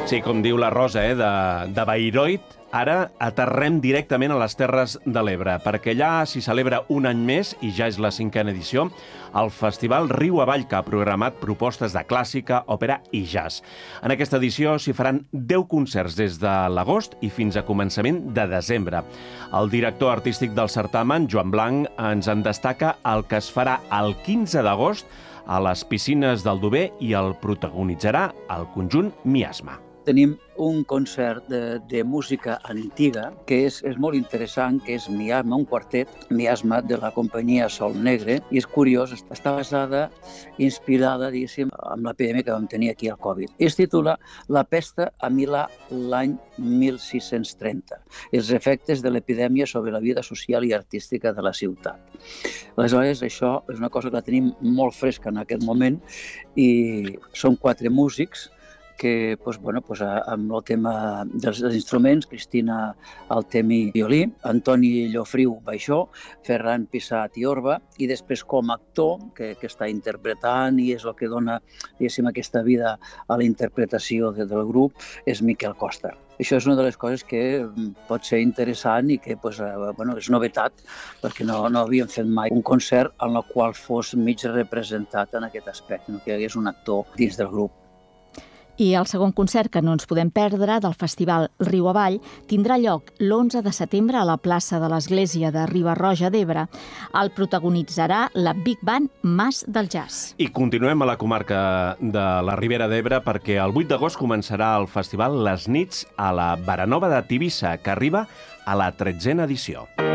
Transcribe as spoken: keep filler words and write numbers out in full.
Sí, com diu la Rosa, eh, de, de Bayreuth, ara aterrem directament a les Terres de l'Ebre, perquè allà s'hi celebra un any més, i ja és la cinquena edició, el Festival Riu Avall, que ha programat propostes de clàssica, òpera i jazz. En aquesta edició s'hi faran deu concerts des de l'agost i fins a començament de desembre. El director artístic del certamen, Joan Blanc, ens en destaca el que es farà el quinze d'agost a les piscines d'Aldover i el protagonitzarà el conjunt Miasma. Tenim un concert de, de música antiga que és, és molt interessant, que és Miasma, un quartet, Miasma, de la companyia Sol Negre, i és curiós, està basada, inspirada, diguéssim, amb l'epidèmia que vam tenir aquí al Covid. Es titula La pesta a Milà l'any mil sis-cents trenta, els efectes de l'epidèmia sobre la vida social i artística de la ciutat. Aleshores, això és una cosa que la tenim molt fresca en aquest moment, i són quatre músics que, doncs, bueno, doncs, amb el tema dels, dels instruments, Cristina Altemi violí, Antoni Llofriu baixó, Ferran Pissat i orba, i després com a actor, que, que està interpretant i és el que dona, diguéssim, aquesta vida a la interpretació de, del grup, és Miquel Costa. Això és una de les coses que pot ser interessant i que doncs, bueno, és novetat, perquè no, no havíem fet mai un concert en el qual fos mig representat en aquest aspecte, no? Que hi hagués un actor dins del grup. I el segon concert que no ens podem perdre del Festival Riu Avall tindrà lloc l'onze de setembre a la plaça de l'Església de Riba-roja d'Ebre. El protagonitzarà la Big Band Mas del Jazz. I continuem a la comarca de la Ribera d'Ebre perquè el vuit d'agost començarà el festival Les Nits a la Baranova de Tivissa, que arriba a la tretzena edició.